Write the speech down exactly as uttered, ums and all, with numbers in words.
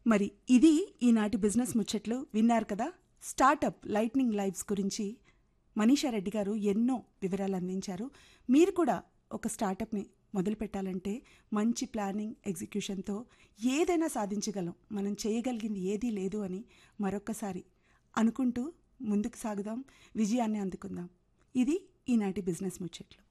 మరి ఇది ఈనాటి బిజినెస్ ముచ్చట్లు విన్నారు కదా. స్టార్టప్ లైట్నింగ్ లైవ్స్ గురించి మనీషా రెడ్డి గారు ఎన్నో వివరాలు అందించారు. మీరు కూడా ఒక స్టార్టప్ని మొదలు పెట్టాలంటే మంచి ప్లానింగ్ ఎగ్జిక్యూషన్తో ఏదైనా సాధించగలం. మనం చేయగలిగింది ఏదీ లేదు అని మరొక్కసారి అనుకుంటూ ముందుకు సాగుదాం, విజయాన్ని అందుకుందాం. ఇది ఈనాటి బిజినెస్ ముచ్చట్లు.